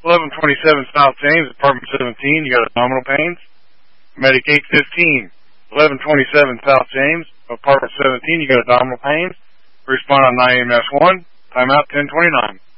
1127 South James, apartment 17, you got abdominal pains. Medic 815, 1127 South James, apartment 17, you got abdominal pains. Respond on 9 EMS 1, timeout 1029.